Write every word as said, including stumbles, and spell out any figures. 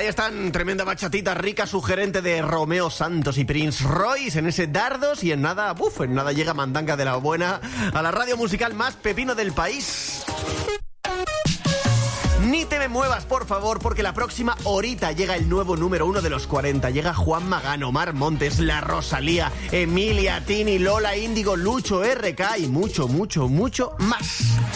Ahí están, tremenda bachatita rica, sugerente de Romeo Santos y Prince Royce en ese Dardos. Y en nada, buf, en nada llega Mandanga de la Buena a la radio musical más pepino del país. Ni te me muevas, por favor, porque la próxima horita llega el nuevo número uno de los cuarenta. Llega Juan Magán, Omar Montes, La Rosalía, Emilia, Tini, Lola Índigo, Lucho, R K y mucho, mucho, mucho más.